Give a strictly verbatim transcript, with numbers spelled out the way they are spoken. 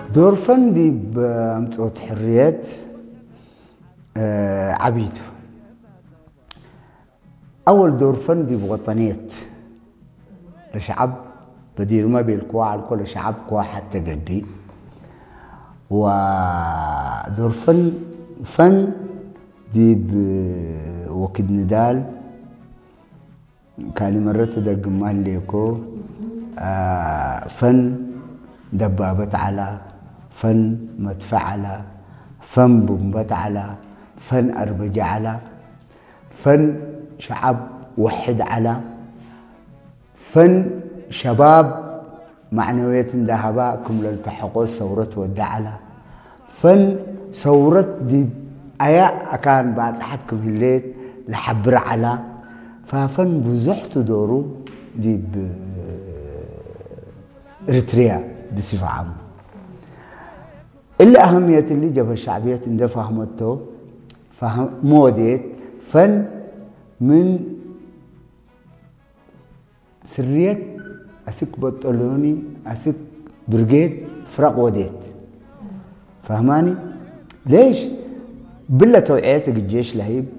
دور فن دي بمتوت حريات آه عبيده. أول دور فن دي بوطنية لشعب بدير ما بالكوا على كل شعب كوا حتى قدي. ودور فن فن دي بوكد ندال كان مرت دق مال ليكو آه فن دبابت على فن مدفع على فن بومبت على فن أربجة على فن شعب وحد على فن شباب معنوية ذهبا كم للتحقوا ثورة ودع على فن ثورة دي أيا كان بعد حدكم الليل لحبر على ففن بزحت دوره دي ب إريتريا بصفة عامة. اللي أهمية اللي جاب الشعبية إن فهمته فهم موديت فن من سرية أسك بطلوني أسك برجيت فرق وديت فهماني ليش؟ بلا توعيتك الجيش لهيب